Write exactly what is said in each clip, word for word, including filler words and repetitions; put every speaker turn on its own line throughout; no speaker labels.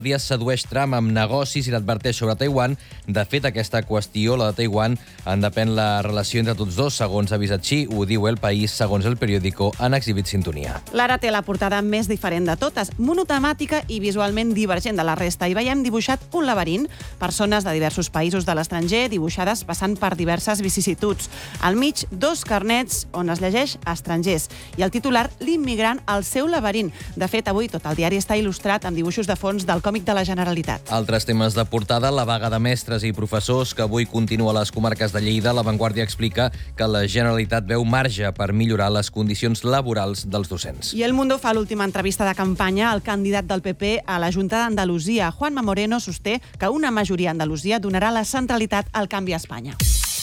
sedueix Trump amb negocis i l'adverteix sobre Taiwan. De fet, aquesta qüestió, la de Taiwan, en depèn la relació entre tots dos, segons ha avisat Xi, ho diu El País, segons El Periódico, han exhibit sintonia.
L'ara té la portada més diferent de totes, monotemàtica i visualment divergent de la resta. Hi veiem dibuixat un laberint, persones de diversos països de l'estranger dibuixades passant per diverses vicissituds. Al mig, dos carnets on es llegeix estrangers i el titular, l'immigrant al seu laberint. De fet, avui tot el diari està il·lustrat amb dibuixos de fons del còmic de la Generalitat.
Altres temes de portada, la vaga de mestres i professors que avui continua a les comarques de Lleida. La Vanguardia explica que la Generalitat veu marge per millorar les condicions laborals dels docents.
I El Mundo fa l'última entrevista de campanya al candidat del P P a la Junta d'Andalusia. Juanma Moreno sosté que una majoria a Andalusia donarà la centralitat al canvi a Espanya.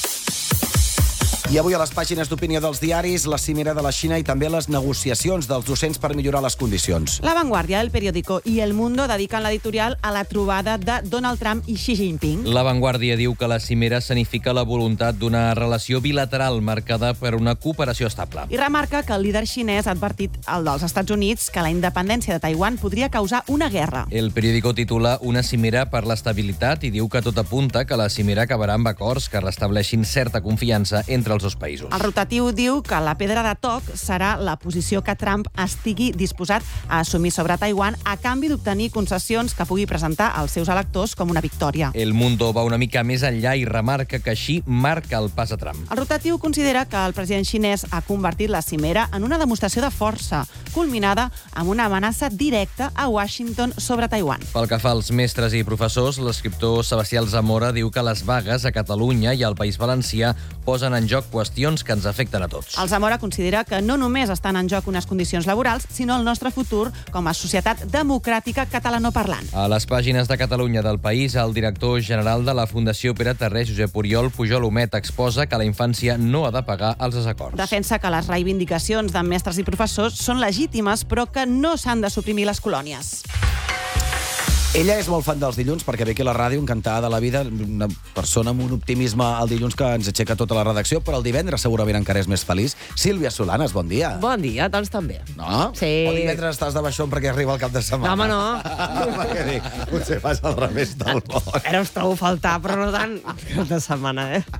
I avui a les pàgines d'opinió dels diaris, la cimera de la Xina i també les negociacions dels docents per millorar les condicions.
La Vanguardia, El Periódico i El Mundo dediquen l'editorial a la trobada de Donald Trump i Xi Jinping.
La Vanguardia diu que la cimera significa la voluntat d'una relació bilateral marcada per una cooperació estable.
I remarca que el líder xinès ha advertit al dels Estats Units que la independència de Taiwan podria causar una guerra.
El Periódico titula Una cimera per l'estabilitat i diu que tot apunta que la cimera acabarà amb acords que restableixin certa confiança entre els dos països.
El rotatiu diu que la pedra de toc serà la posició que Trump estigui disposat a assumir sobre Taiwan a canvi d'obtenir concessions que pugui presentar als seus electors com una victòria.
El Mundo va una mica més enllà i remarca que així marca el pas a Trump.
El rotatiu considera que el president xinès ha convertit la cimera en una demostració de força, culminada amb una amenaça directa a Washington sobre Taiwan.
Pel que fa als mestres i professors, l'escriptor Sebastià Zamora diu que les vagues a Catalunya i al País Valencià posen en joc qüestions que ens afecten a tots.
El Zamora considera que no només estan en joc unes condicions laborals, sinó el nostre futur com a societat democràtica catalanoparlant.
A les pàgines de Catalunya del País, el director general de la Fundació Pere Terré, Josep Oriol Pujol Homet, exposa que la infància no ha de pagar els desacords.
Defensa que les reivindicacions de mestres i professors són legítimes, però que no s'han de suprimir les colònies.
Ella és molt fan dels dilluns perquè ve aquí a la ràdio encantada de la vida, una persona amb un optimisme al dilluns que ens aixeca tota la redacció, però el divendres segurament encara és més feliç. Sílvia Solanes, bon dia.
Bon dia, doncs també.
No?
Sí.
O divendres estàs de baixón perquè arriba el cap de setmana.
No, home, no.
Home, que dic, potser vas al revés del món.
Ara us trobo a faltar, però no tant cap de setmana, eh?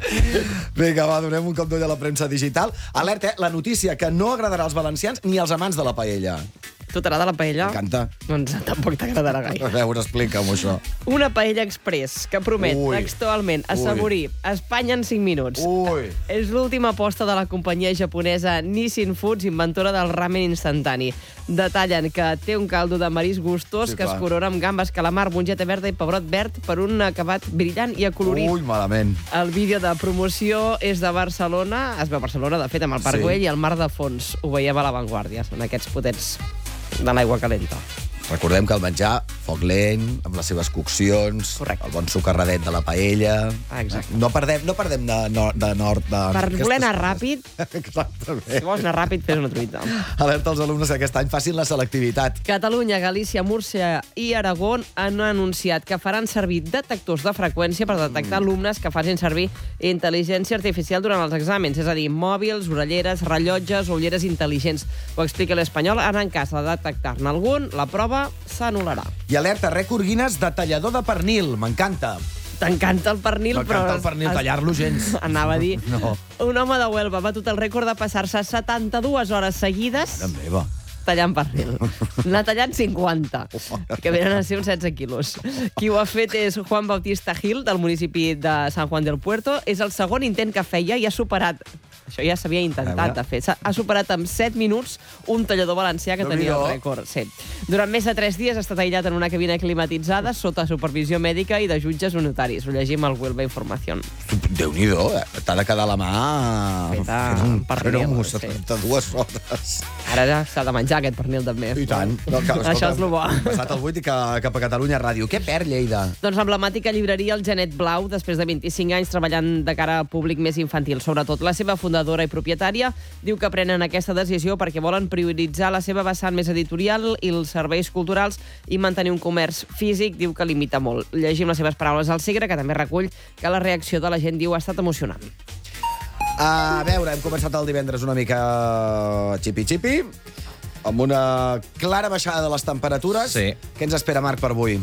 Vinga, va, donem un cop d'ull a la premsa digital. Alerta, eh? La notícia que no agradarà als valencians ni als amants de la paella.
Tu t'agrada la paella?
M'encanta.
Doncs tampoc t'agradarà
A
gaire.
veure, explica'm això.
Una paella express que promet
Ui.
textualment assaborir Espanya en cinc minuts.
Ui.
És l'última aposta de la companyia japonesa Nissin Foods, inventora del ramen instantani. Detallen que té un caldo de marisc gustós
Sí,
que
clar.
es corona amb gambes, calamar, mongeta verda i pebrot verd per un acabat brillant i acolorit.
Ui, malament.
El vídeo de promoció és de Barcelona, es veu a Barcelona, de fet, amb el Parc
Sí.
Güell i el mar de fons. Ho veiem a La Vanguardia, són aquests potents de l'aigua calenta.
Recordem que el menjar, foc lent, amb les seves coccions,
Correcte.
el bon socarradet de la paella...
Ah, exacte.
No perdem, no perdem de, no, de nord... De
Per
aquestes
voler anar
coses.
ràpid,
Exactament.
si vols anar ràpid, fes una truita.
Alerta als alumnes que aquest any facin la selectivitat.
Catalunya, Galícia, Múrcia i Aragó han anunciat que faran servir detectors de freqüència per detectar alumnes que facin servir intel·ligència artificial durant els exàmens, és a dir, mòbils, orelleres, rellotges o ulleres intel·ligents. Ho explica l'Espanyol. En cas de detectar-ne algun, la prova s'anul·larà.
I alerta, rècord Guinness de tallador de pernil. M'encanta.
T'encanta el pernil, però...
M'encanta el pernil,
es-
tallar-lo gens.
Anava a dir...
No.
Un home de Huelva ha batut el rècord de passar-se setanta-dues hores seguides
Mare meva.
tallant pernil. N'ha tallat cinquanta, que venen a ser uns setze quilos. Qui ho ha fet és Juan Bautista Gil, del municipi de San Juan del Puerto. És el segon intent que feia i ha superat... Això ja s'havia intentat de fer. S'ha- Ha superat en set minuts un tallador valencià que tenia el rècord. Sí. Durant més de tres dies ha estat aïllat en una cabina climatitzada sota supervisió mèdica i de jutges o notaris. Ho llegim al Huelva Informació.
Déu-n'hi-do, eh? T'ha de quedar la mà...
Feta
fent un
pernil,
cromo,
sí.
setanta-dues hores.
Ara ja s'ha de menjar aquest pernil també.
I tant. No, cal,
Això és el bo.
Passat el vuit i ca, cap a Catalunya Ràdio. Què perd Lleida?
Doncs l'emblemàtica llibreria El Genet Blau, després de vint-i-cinc anys treballant de cara al públic més infantil, sobretot. La seva fundadora i propietària diu que prenen aquesta decisió perquè volen prioritzar la seva vessant més editorial i els serveis culturals i mantenir un comerç físic, diu que limita molt. Llegim les seves paraules al Segre, que també recull que la reacció de la gent, diu, ha estat emocionant.
A veure, hem començat el divendres una mica xipi-xipi. amb una clara baixada de les temperatures.
Sí.
Què ens espera, Marc, per avui?